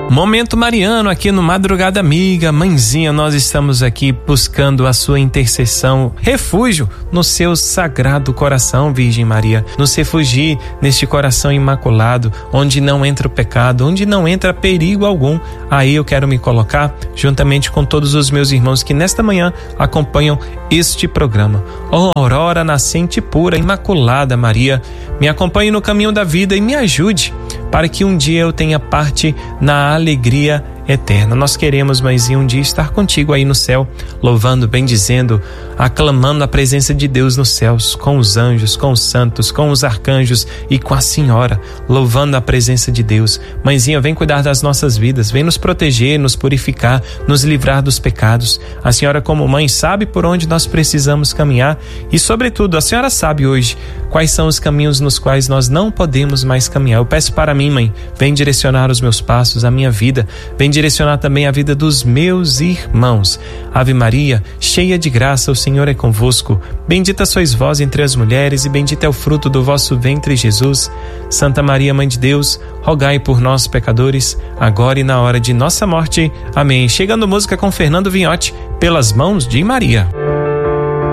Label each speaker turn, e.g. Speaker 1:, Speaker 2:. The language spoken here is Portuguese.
Speaker 1: Momento mariano aqui no Madrugada Amiga. Mãezinha, nós estamos aqui buscando a sua intercessão, refúgio no seu sagrado coração, Virgem Maria. Nos refugir neste coração imaculado, onde não entra o pecado, onde não entra perigo algum. Aí eu quero me colocar juntamente com todos os meus irmãos que nesta manhã acompanham este programa. Oh, Aurora nascente pura, imaculada Maria, me acompanhe no caminho da vida e me ajude para que um dia eu tenha parte na alegria eterna. Nós queremos, Mãezinha, um dia estar contigo aí no céu, louvando, bendizendo, aclamando a presença de Deus nos céus, com os anjos, com os santos, com os arcanjos e com a Senhora, louvando a presença de Deus. Mãezinha, vem cuidar das nossas vidas, vem nos proteger, nos purificar, nos livrar dos pecados. A Senhora, como mãe, sabe por onde nós precisamos caminhar e, sobretudo, a Senhora sabe hoje quais são os caminhos nos quais nós não podemos mais caminhar. Eu peço para mim, Mãe, vem direcionar os meus passos, a minha vida, vem direcionar também a vida dos meus irmãos. Ave Maria, cheia de graça, o Senhor é convosco. Bendita sois vós entre as mulheres e bendito é o fruto do vosso ventre, Jesus. Santa Maria, Mãe de Deus, rogai por nós, pecadores, agora e na hora de nossa morte. Amém. Chegando música com Fernando Vinhote, Pelas Mãos de Maria.